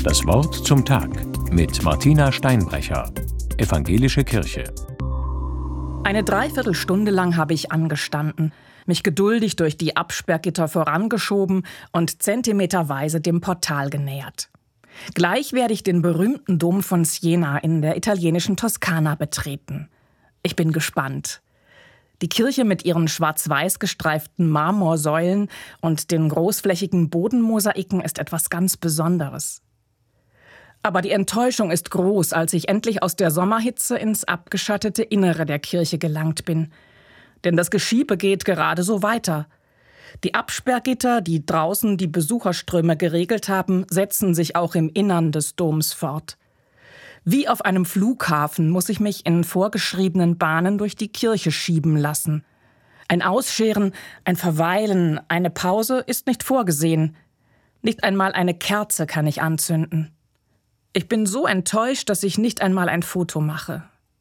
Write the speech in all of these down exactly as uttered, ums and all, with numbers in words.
Das Wort zum Tag mit Martina Steinbrecher, Evangelische Kirche. Eine Dreiviertelstunde lang habe ich angestanden, mich geduldig durch die Absperrgitter vorangeschoben und zentimeterweise dem Portal genähert. Gleich werde ich den berühmten Dom von Siena in der italienischen Toskana betreten. Ich bin gespannt. Die Kirche mit ihren schwarz-weiß gestreiften Marmorsäulen und den großflächigen Bodenmosaiken ist etwas ganz Besonderes. Aber die Enttäuschung ist groß, als ich endlich aus der Sommerhitze ins abgeschattete Innere der Kirche gelangt bin. Denn das Geschiebe geht gerade so weiter. Die Absperrgitter, die draußen die Besucherströme geregelt haben, setzen sich auch im Innern des Doms fort. Wie auf einem Flughafen muss ich mich in vorgeschriebenen Bahnen durch die Kirche schieben lassen. Ein Ausscheren, ein Verweilen, eine Pause ist nicht vorgesehen. Nicht einmal eine Kerze kann ich anzünden. Ich bin so enttäuscht, dass ich nicht einmal ein Foto mache.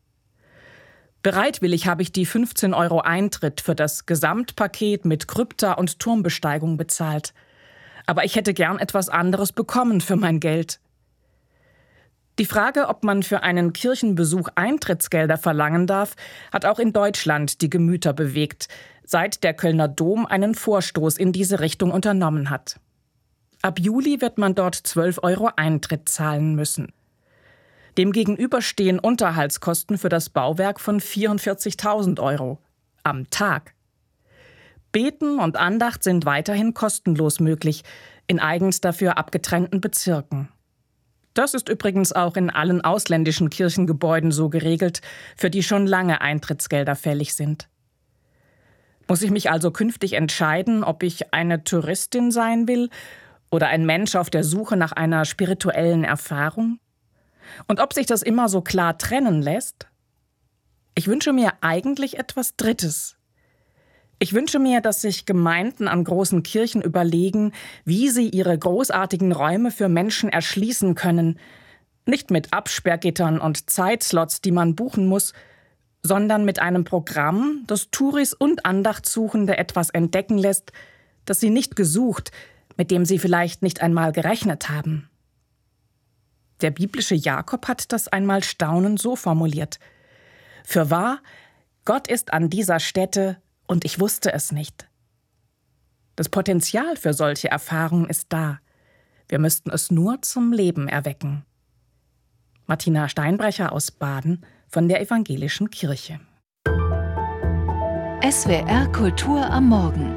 Bereitwillig habe ich die fünfzehn Euro Eintritt für das Gesamtpaket mit Krypta und Turmbesteigung bezahlt. Aber ich hätte gern etwas anderes bekommen für mein Geld. Die Frage, ob man für einen Kirchenbesuch Eintrittsgelder verlangen darf, hat auch in Deutschland die Gemüter bewegt, seit der Kölner Dom einen Vorstoß in diese Richtung unternommen hat. Ab Juli wird man dort zwölf Euro Eintritt zahlen müssen. Demgegenüber stehen Unterhaltskosten für das Bauwerk von vierundvierzigtausend Euro am Tag. Beten und Andacht sind weiterhin kostenlos möglich, in eigens dafür abgetrennten Bezirken. Das ist übrigens auch in allen ausländischen Kirchengebäuden so geregelt, für die schon lange Eintrittsgelder fällig sind. Muss ich mich also künftig entscheiden, ob ich eine Touristin sein will oder ein Mensch auf der Suche nach einer spirituellen Erfahrung? Und ob sich das immer so klar trennen lässt? Ich wünsche mir eigentlich etwas Drittes. Ich wünsche mir, dass sich Gemeinden an großen Kirchen überlegen, wie sie ihre großartigen Räume für Menschen erschließen können. Nicht mit Absperrgittern und Zeitslots, die man buchen muss, sondern mit einem Programm, das Touris und Andachtssuchende etwas entdecken lässt, das sie nicht gesucht, mit dem sie vielleicht nicht einmal gerechnet haben. Der biblische Jakob hat das einmal staunend so formuliert: Fürwahr, Gott ist an dieser Stätte, und ich wusste es nicht. Das Potenzial für solche Erfahrungen ist da. Wir müssten es nur zum Leben erwecken. Martina Steinbrecher aus Baden von der Evangelischen Kirche. S W R Kultur am Morgen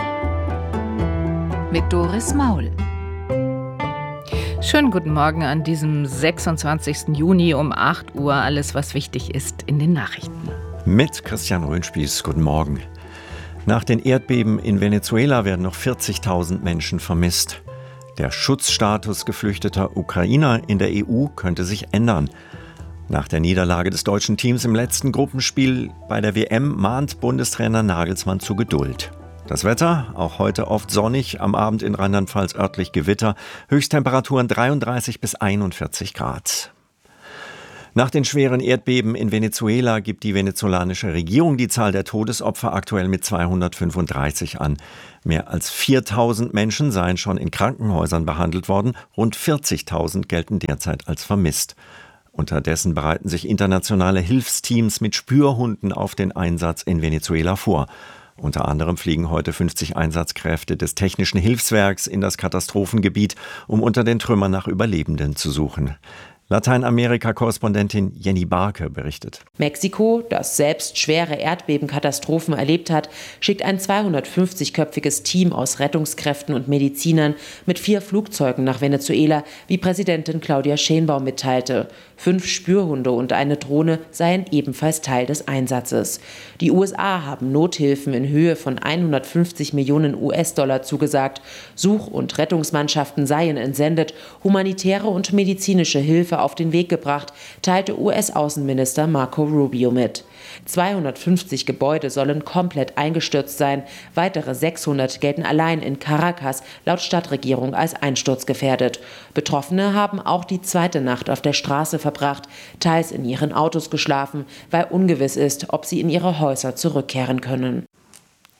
mit Doris Maul. Schönen guten Morgen an diesem sechsundzwanzigsten Juni um acht Uhr. Alles, was wichtig ist in den Nachrichten. Mit Christian Röhnspieß. Guten Morgen. Nach den Erdbeben in Venezuela werden noch vierzigtausend Menschen vermisst. Der Schutzstatus geflüchteter Ukrainer in der E U könnte sich ändern. Nach der Niederlage des deutschen Teams im letzten Gruppenspiel bei der W M mahnt Bundestrainer Nagelsmann zu Geduld. Das Wetter, auch heute oft sonnig, am Abend in Rheinland-Pfalz örtlich Gewitter, Höchsttemperaturen dreiunddreißig bis einundvierzig Grad. Nach den schweren Erdbeben in Venezuela gibt die venezolanische Regierung die Zahl der Todesopfer aktuell mit zweihundertfünfunddreißig an. Mehr als viertausend Menschen seien schon in Krankenhäusern behandelt worden, rund vierzigtausend gelten derzeit als vermisst. Unterdessen bereiten sich internationale Hilfsteams mit Spürhunden auf den Einsatz in Venezuela vor. Unter anderem fliegen heute fünfzig Einsatzkräfte des Technischen Hilfswerks in das Katastrophengebiet, um unter den Trümmern nach Überlebenden zu suchen. Lateinamerika-Korrespondentin Jenny Barke berichtet. Mexiko, das selbst schwere Erdbebenkatastrophen erlebt hat, schickt ein zweihundertfünfzigköpfiges Team aus Rettungskräften und Medizinern mit vier Flugzeugen nach Venezuela, wie Präsidentin Claudia Sheinbaum mitteilte. Fünf Spürhunde und eine Drohne seien ebenfalls Teil des Einsatzes. Die U S A haben Nothilfen in Höhe von hundertfünfzig Millionen U S-Dollar zugesagt. Such- und Rettungsmannschaften seien entsendet, humanitäre und medizinische Hilfe auf den Weg gebracht, teilte U S-Außenminister Marco Rubio mit. zweihundertfünfzig Gebäude sollen komplett eingestürzt sein. Weitere sechshundert gelten allein in Caracas laut Stadtregierung als einsturzgefährdet. Betroffene haben auch die zweite Nacht auf der Straße verbracht, teils in ihren Autos geschlafen, weil ungewiss ist, ob sie in ihre Häuser zurückkehren können.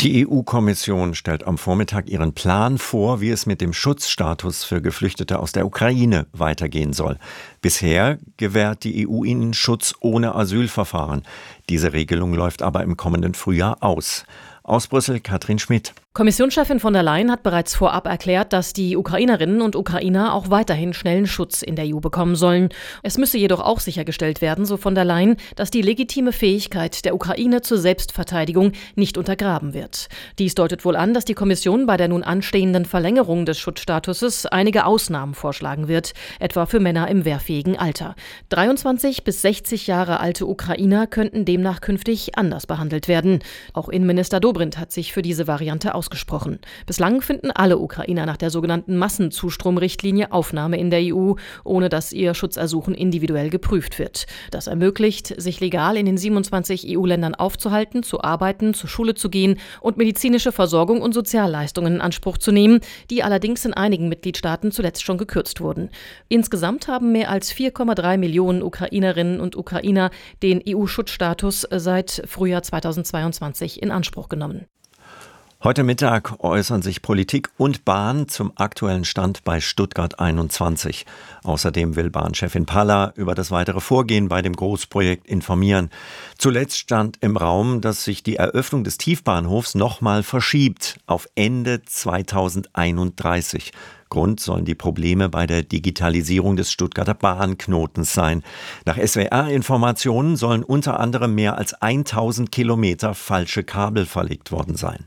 Die E U-Kommission stellt am Vormittag ihren Plan vor, wie es mit dem Schutzstatus für Geflüchtete aus der Ukraine weitergehen soll. Bisher gewährt die E U ihnen Schutz ohne Asylverfahren. Diese Regelung läuft aber im kommenden Frühjahr aus. Aus Brüssel, Katrin Schmidt. Kommissionschefin von der Leyen hat bereits vorab erklärt, dass die Ukrainerinnen und Ukrainer auch weiterhin schnellen Schutz in der E U bekommen sollen. Es müsse jedoch auch sichergestellt werden, so von der Leyen, dass die legitime Fähigkeit der Ukraine zur Selbstverteidigung nicht untergraben wird. Dies deutet wohl an, dass die Kommission bei der nun anstehenden Verlängerung des Schutzstatuses einige Ausnahmen vorschlagen wird, etwa für Männer im wehrfähigen Alter. dreiundzwanzig bis sechzig Jahre alte Ukrainer könnten demnach künftig anders behandelt werden. Auch Innenminister Dobrindt hat sich für diese Variante ausgesprochen. ausgesprochen. Bislang finden alle Ukrainer nach der sogenannten Massenzustromrichtlinie Aufnahme in der E U, ohne dass ihr Schutzersuchen individuell geprüft wird. Das ermöglicht, sich legal in den siebenundzwanzig E U-Ländern aufzuhalten, zu arbeiten, zur Schule zu gehen und medizinische Versorgung und Sozialleistungen in Anspruch zu nehmen, die allerdings in einigen Mitgliedstaaten zuletzt schon gekürzt wurden. Insgesamt haben mehr als vier Komma drei Millionen Ukrainerinnen und Ukrainer den E U-Schutzstatus seit Frühjahr zweitausendzweiundzwanzig in Anspruch genommen. Heute Mittag äußern sich Politik und Bahn zum aktuellen Stand bei Stuttgart einundzwanzig. Außerdem will Bahnchefin Palla über das weitere Vorgehen bei dem Großprojekt informieren. Zuletzt stand im Raum, dass sich die Eröffnung des Tiefbahnhofs nochmal verschiebt auf Ende zweitausendeinunddreißig. Grund sollen die Probleme bei der Digitalisierung des Stuttgarter Bahnknotens sein. Nach S W R-Informationen sollen unter anderem mehr als tausend Kilometer falsche Kabel verlegt worden sein.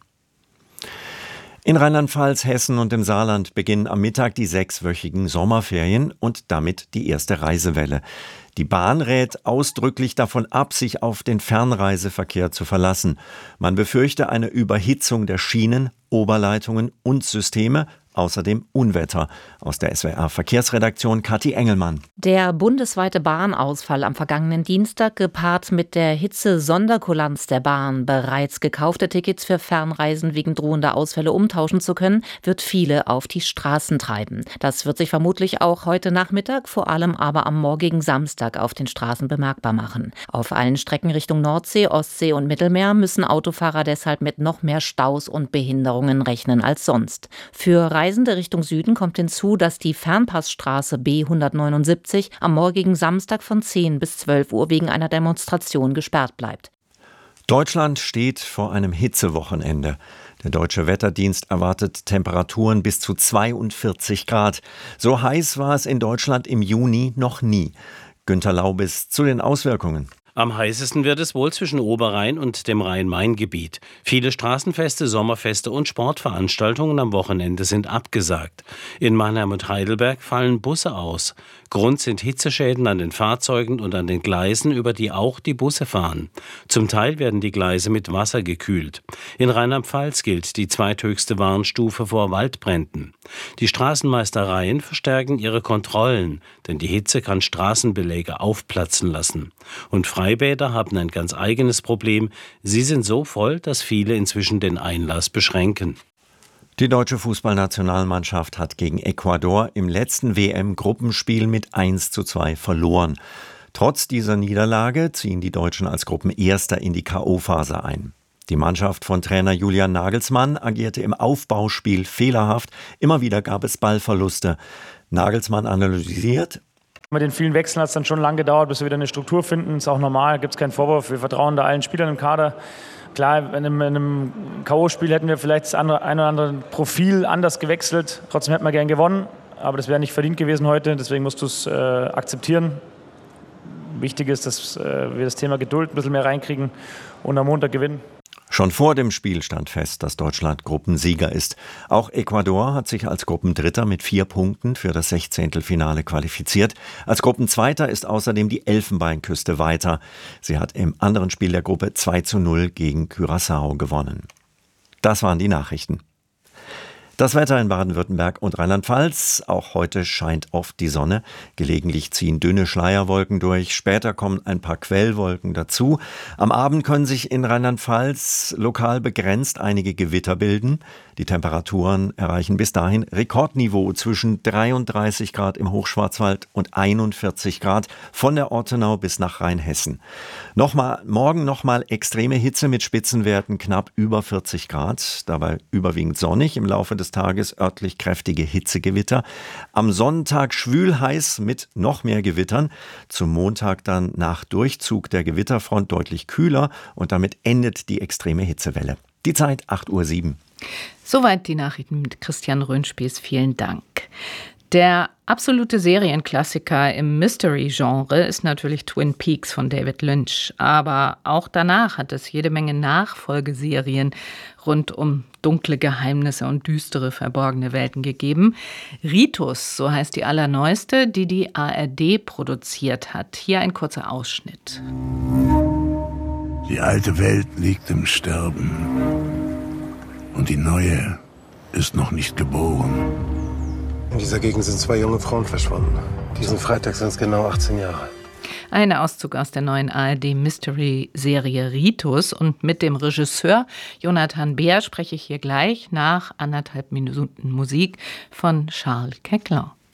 In Rheinland-Pfalz, Hessen und im Saarland beginnen am Mittag die sechswöchigen Sommerferien und damit die erste Reisewelle. Die Bahn rät ausdrücklich davon ab, sich auf den Fernreiseverkehr zu verlassen. Man befürchte eine Überhitzung der Schienen, Oberleitungen und Systeme, außerdem Unwetter. Aus der S W R-Verkehrsredaktion Kathi Engelmann. Der bundesweite Bahnausfall am vergangenen Dienstag, gepaart mit der Hitze-Sonderkulanz der Bahn, bereits gekaufte Tickets für Fernreisen wegen drohender Ausfälle umtauschen zu können, wird viele auf die Straßen treiben. Das wird sich vermutlich auch heute Nachmittag, vor allem aber am morgigen Samstag auf den Straßen bemerkbar machen. Auf allen Strecken Richtung Nordsee, Ostsee und Mittelmeer müssen Autofahrer deshalb mit noch mehr Staus und Behinderungen rechnen als sonst. Für Reisende Richtung Süden kommt hinzu, dass die Fernpassstraße B hundertneunundsiebzig am morgigen Samstag von zehn bis zwölf Uhr wegen einer Demonstration gesperrt bleibt. Deutschland steht vor einem Hitzewochenende. Der Deutsche Wetterdienst erwartet Temperaturen bis zu zweiundvierzig Grad. So heiß war es in Deutschland im Juni noch nie. Günter Laubis zu den Auswirkungen. Am heißesten wird es wohl zwischen Oberrhein und dem Rhein-Main-Gebiet. Viele Straßenfeste, Sommerfeste und Sportveranstaltungen am Wochenende sind abgesagt. In Mannheim und Heidelberg fallen Busse aus. Grund sind Hitzeschäden an den Fahrzeugen und an den Gleisen, über die auch die Busse fahren. Zum Teil werden die Gleise mit Wasser gekühlt. In Rheinland-Pfalz gilt die zweithöchste Warnstufe vor Waldbränden. Die Straßenmeistereien verstärken ihre Kontrollen, denn die Hitze kann Straßenbeläge aufplatzen lassen. Und Freibäder haben ein ganz eigenes Problem. Sie sind so voll, dass viele inzwischen den Einlass beschränken. Die deutsche Fußballnationalmannschaft hat gegen Ecuador im letzten W M-Gruppenspiel mit eins zu zwei verloren. Trotz dieser Niederlage ziehen die Deutschen als Gruppenerster in die K O-Phase ein. Die Mannschaft von Trainer Julian Nagelsmann agierte im Aufbauspiel fehlerhaft. Immer wieder gab es Ballverluste. Nagelsmann analysiert: Mit den vielen Wechseln hat es dann schon lange gedauert, bis wir wieder eine Struktur finden. Ist auch normal, gibt es keinen Vorwurf. Wir vertrauen da allen Spielern im Kader. Klar, in einem, in einem K O-Spiel hätten wir vielleicht das andere, ein oder andere Profil anders gewechselt. Trotzdem hätten wir gern gewonnen, aber das wäre nicht verdient gewesen heute. Deswegen musst du es äh, akzeptieren. Wichtig ist, dass äh, wir das Thema Geduld ein bisschen mehr reinkriegen und am Montag gewinnen. Schon vor dem Spiel stand fest, dass Deutschland Gruppensieger ist. Auch Ecuador hat sich als Gruppendritter mit vier Punkten für das Sechzehntelfinale qualifiziert. Als Gruppenzweiter ist außerdem die Elfenbeinküste weiter. Sie hat im anderen Spiel der Gruppe zwei zu null gegen Curaçao gewonnen. Das waren die Nachrichten. Das Wetter in Baden-Württemberg und Rheinland-Pfalz. Auch heute scheint oft die Sonne. Gelegentlich ziehen dünne Schleierwolken durch. Später kommen ein paar Quellwolken dazu. Am Abend können sich in Rheinland-Pfalz lokal begrenzt einige Gewitter bilden. Die Temperaturen erreichen bis dahin Rekordniveau zwischen dreiunddreißig Grad im Hochschwarzwald und einundvierzig Grad von der Ortenau bis nach Rheinhessen. Nochmal, morgen nochmal extreme Hitze mit Spitzenwerten knapp über vierzig Grad. Dabei überwiegend sonnig, im Laufe des Tages örtlich kräftige Hitzegewitter. Am Sonntag schwül heiß mit noch mehr Gewittern. Zum Montag dann nach Durchzug der Gewitterfront deutlich kühler und damit endet die extreme Hitzewelle. Die Zeit acht Uhr sieben. Soweit die Nachrichten mit Christian Röhnspieß. Vielen Dank. Der absolute Serienklassiker im Mystery-Genre ist natürlich Twin Peaks von David Lynch. Aber auch danach hat es jede Menge Nachfolgeserien rund um dunkle Geheimnisse und düstere, verborgene Welten gegeben. Ritus, so heißt die allerneueste, die die A R D produziert hat. Hier ein kurzer Ausschnitt. Die alte Welt liegt im Sterben und die neue ist noch nicht geboren. In dieser Gegend sind zwei junge Frauen verschwunden. Diesen Freitag sind es genau achtzehn Jahre. Ein Auszug aus der neuen A R D-Mystery-Serie Ritus. Und mit dem Regisseur Jonathan Beer spreche ich hier gleich nach anderthalb Minuten Musik von Charles Keckler.